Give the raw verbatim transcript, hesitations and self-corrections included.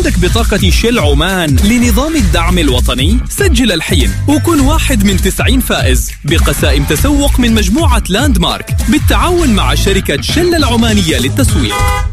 عندك بطاقة شيل عمان لنظام الدعم الوطني؟ سجل الحين وكن واحد من تسعين فائز بقسائم تسوق من مجموعة لاند مارك بالتعاون مع شركة شل العمانية للتسويق.